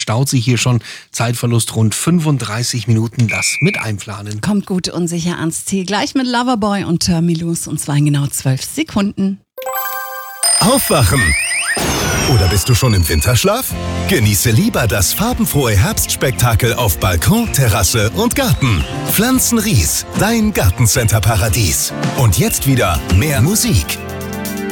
staut sich hier schon. Zeitverlust rund 35 Minuten, das mit einplanen. Kommt gut und sicher ans Ziel. Gleich mit Loverboy und Terminus und zwar in genau 12 Sekunden. Aufwachen! Oder bist du schon im Winterschlaf? Genieße lieber das farbenfrohe Herbstspektakel auf Balkon, Terrasse und Garten. Pflanzenries, dein Gartencenter-Paradies. Und jetzt wieder mehr Musik.